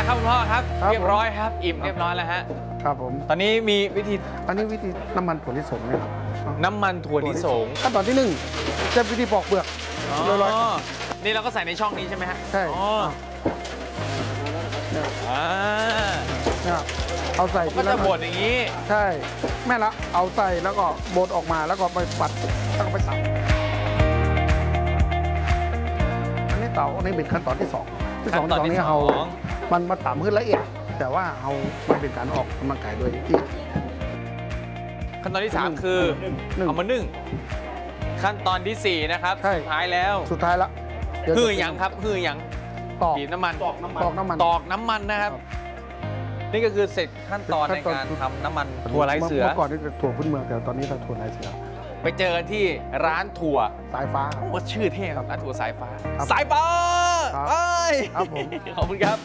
ครับคุณพ่อครับเรียบร้อยครับอิ่มเรียบร้อยแล้วฮะครับผมตอนนี้มีวิธีอันนี้วิธีน้ำมันถั่วลิสงเนี่ยครับน้ำมันถั่วลิสงขั้นตอนที่1จะวิธีปอกเปลือกร้อยๆนี่เราก็ใส่ในช่องนี้ใช่ไหมฮะใช่เนี่ยเอาใส่ก็จะบดอย่างนี้ใช่แม่ละเอาใส่แล้วก็บดออกมาแล้วก็ไปปัดแล้วก็ไปสับอันนี้อันนี้เป็นขั้นตอนที่2ที่2นี้เอามันมาต่ำขึ้นละเอียดแต่ว่าเอามันเป็นการออกกำลังกายด้วยที่ขั้นตอนที่3คือเอามานึ่งขั้นตอนที่4นะครับสุดท้ายแล้วสุดท้ายละหือยังครับหือยังบีบน้ำมันตอกน้ำมันนะครับนี่ก็คือเสร็จขั้นตอนในการทำน้ำมันถั่วลายเสือเมื่อก่อนนี่จะถั่วพื้นเมืองแต่ตอนนี้เราถั่วลายเสือไปเจอกันที่ร้านถั่วสายฟ้าว่าชื่อเท่ครับร้านถั่วสายฟ้าสายฟ้าครับผมขอบคุณครับ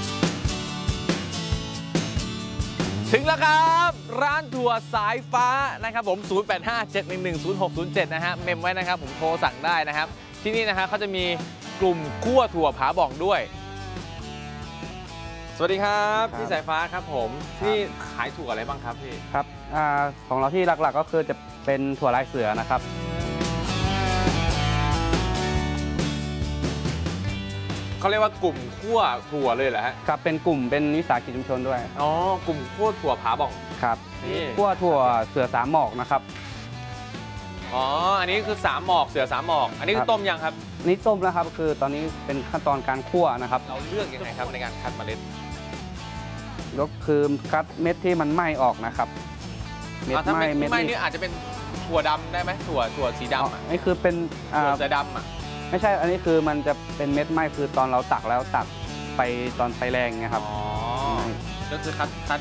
ถึงแล้วครับร้านถั่วสายฟ้านะครับผม 0857110607 นะฮะเมมไว้นะครับผมโทรสั่งได้นะครับที่นี่นะฮะเขาจะมีกลุ่มคั่วถั่วผาบ่องด้วยสวัสดีครับพี่สายฟ้าครับผมที่ขายถั่วอะไรบ้างครับพี่ครับของเราที่หลักๆก็คือจะเป็นถั่วลายเสือนะครับเขาเรียกว่ากลุ่มคั่วถั่วเลยเหรอฮะครับเป็นกลุ่มเป็นวิสาหกิจชุมชนด้วยอ๋อกลุ่มคั่วถั่วผาบ่องครับนี่คั่วถั่วเสือสามหมอกนะครับอ๋ออันนี้คือ3หมอกเสือ3หมอกอันนี้คือต้มยังครับนี่ต้มแล้วครับคือตอนนี้เป็นขั้นตอนการคั่วนะครับเราเลือกยังไงครับในการคัดเมล็ดก็คือคัดเม็ดที่มันไหม้ออกนะครับเม็ดไหม้นี่อาจจะเป็นถั่วดำได้ไหมถั่วสีดำนี่คือเป็นถั่วเสือดำอ่ะไม่ใช่อันนี้คือมันจะเป็นเม็ดไหม้คือตอนเราตักแล้วตักไปตอนไฟแรงไงครับอ๋อก็คือคัด